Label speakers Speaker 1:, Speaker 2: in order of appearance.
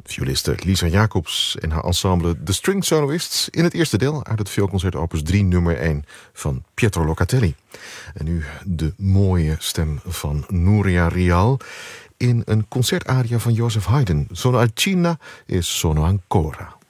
Speaker 1: Violiste Lisa Jacobs en haar ensemble The String Soloists in het eerste deel uit het vioolconcert opus 3 nummer 1 van Pietro Locatelli. En nu de mooie stem van Nuria Rial in een concertaria van Joseph Haydn, Sono al Cina e sono ancora.